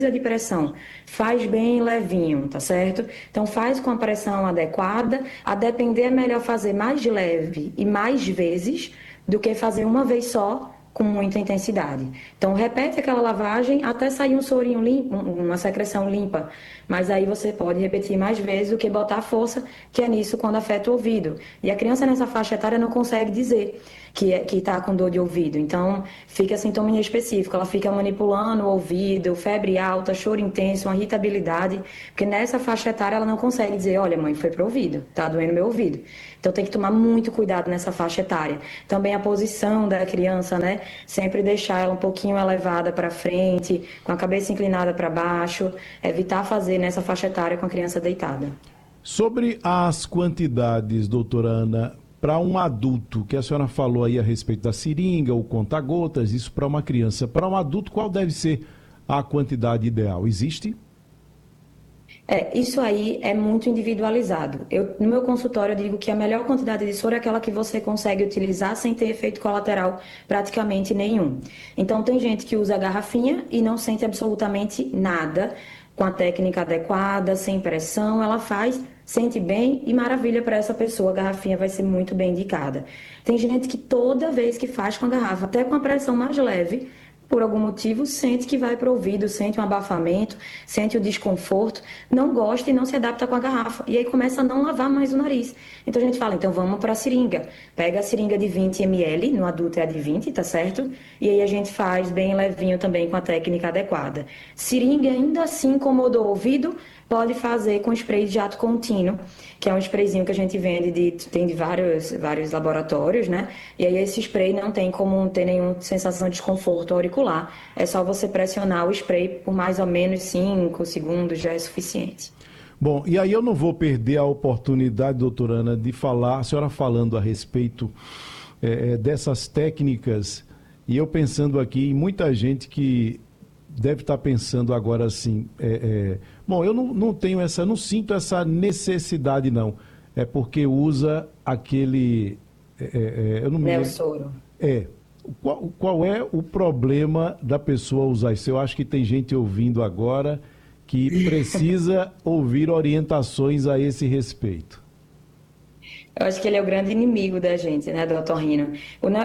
de pressão, faz bem levinho, tá certo? Então faz com a pressão adequada, a depender é melhor fazer mais leve e mais vezes do que fazer uma vez só com muita intensidade. Então repete aquela lavagem até sair um sorinho limpo, uma secreção limpa, mas aí você pode repetir mais vezes do que botar força, que é nisso quando afeta o ouvido. E a criança nessa faixa etária não consegue dizer que está com dor de ouvido. Então, fica sintoma específico. Ela fica manipulando o ouvido, febre alta, choro intenso, uma irritabilidade, porque nessa faixa etária ela não consegue dizer, olha, mãe, foi pro ouvido, tá doendo meu ouvido. Então, tem que tomar muito cuidado nessa faixa etária. Também a posição da criança, né? Sempre deixar ela um pouquinho elevada para frente, com a cabeça inclinada para baixo, evitar fazer nessa faixa etária com a criança deitada. Sobre as quantidades, doutora Ana, para um adulto, que a senhora falou aí a respeito da seringa, o conta-gotas, isso para uma criança. Para um adulto, qual deve ser a quantidade ideal? Existe? Isso aí é muito individualizado. No meu consultório, eu digo que a melhor quantidade de soro é aquela que você consegue utilizar sem ter efeito colateral praticamente nenhum. Então, tem gente que usa a garrafinha e não sente absolutamente nada com a técnica adequada, sem pressão, ela faz, sente bem e maravilha para essa pessoa, a garrafinha vai ser muito bem indicada. Tem gente que toda vez que faz com a garrafa, até com a pressão mais leve, por algum motivo, sente que vai para o ouvido, sente um abafamento, sente o desconforto, não gosta e não se adapta com a garrafa. E aí começa a não lavar mais o nariz. Então a gente fala, então vamos para a seringa. Pega a seringa de 20 ml, no adulto é a de 20, tá certo? E aí a gente faz bem levinho também com a técnica adequada. Seringa ainda assim incomodou o ouvido, pode fazer com spray de jato contínuo, que é um sprayzinho que a gente vende, tem de vários laboratórios, né? E aí esse spray não tem como ter nenhuma sensação de desconforto auricular. É só você pressionar o spray por mais ou menos 5 segundos, já é suficiente. Bom, e aí eu não vou perder a oportunidade, doutora Ana, de falar, a senhora falando a respeito dessas técnicas, e eu pensando aqui em muita gente que deve estar pensando agora assim, bom, eu não tenho não sinto essa necessidade não, é porque usa aquele, eu não me lembro. Neossoro. Qual é o problema da pessoa usar isso? Eu acho que tem gente ouvindo agora que precisa ouvir orientações a esse respeito. Eu acho que ele é o grande inimigo da gente, né, do otorrino.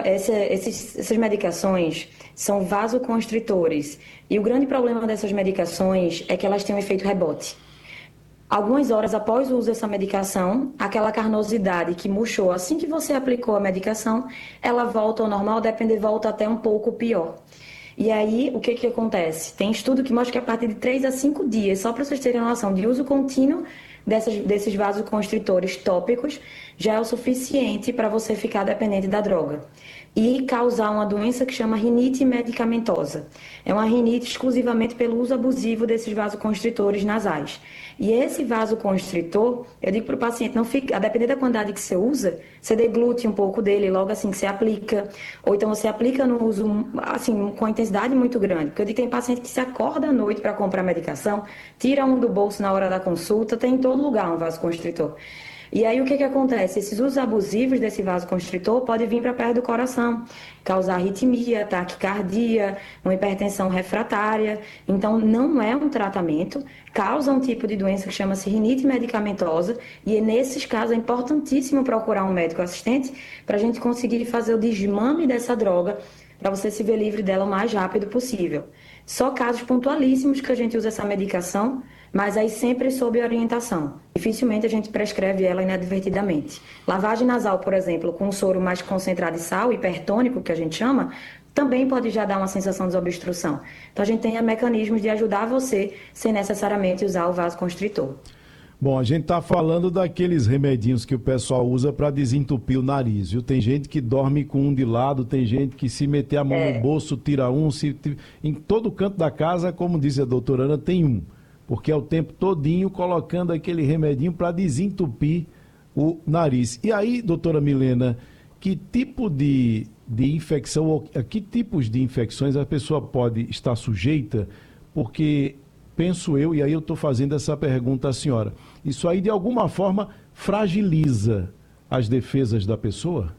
Essas medicações são vasoconstritores. E o grande problema dessas medicações é que elas têm um efeito rebote. Algumas horas após o uso dessa medicação, aquela carnosidade que murchou assim que você aplicou a medicação, ela volta ao normal, volta até um pouco pior. E aí, o que acontece? Tem estudo que mostra que a partir de 3 a 5 dias, só para vocês terem uma noção, de uso contínuo desses vasoconstritores tópicos, já é o suficiente para você ficar dependente da droga. E causar uma doença que chama rinite medicamentosa. É uma rinite exclusivamente pelo uso abusivo desses vasoconstritores nasais. E esse vasoconstritor, eu digo para o paciente, não fica, a depender da quantidade que você usa, você deglute um pouco dele logo assim que você aplica, ou então você aplica no uso, assim, com intensidade muito grande. Porque eu digo que tem paciente que se acorda à noite para comprar medicação, tira um do bolso na hora da consulta, tem em todo lugar um vasoconstritor. E aí o que acontece? Esses usos abusivos desse vasoconstritor podem vir para perto do coração, causar arritmia, taquicardia, uma hipertensão refratária. Então não é um tratamento, causa um tipo de doença que chama-se rinite medicamentosa e nesses casos é importantíssimo procurar um médico assistente para a gente conseguir fazer o desmame dessa droga para você se ver livre dela o mais rápido possível. Só casos pontualíssimos que a gente usa essa medicação, mas aí sempre sob orientação. Dificilmente a gente prescreve ela inadvertidamente. Lavagem nasal, por exemplo, com um soro mais concentrado de sal, hipertônico, que a gente chama, também pode já dar uma sensação de desobstrução. Então a gente tem mecanismos de ajudar você sem necessariamente usar o vasoconstritor. Bom, a gente está falando daqueles remedinhos que o pessoal usa para desentupir o nariz, viu? Tem gente que dorme com um de lado, tem gente que se meter a mão no bolso, tira um, em todo canto da casa, como disse a doutora Ana, tem um. Porque é o tempo todinho colocando aquele remedinho para desentupir o nariz. E aí, doutora Milena, que tipo de infecção, ou que tipos de infecções a pessoa pode estar sujeita? Porque, penso eu, e aí eu estou fazendo essa pergunta à senhora, isso aí de alguma forma fragiliza as defesas da pessoa?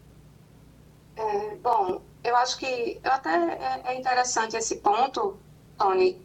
Bom, eu acho que até é interessante esse ponto, Tony.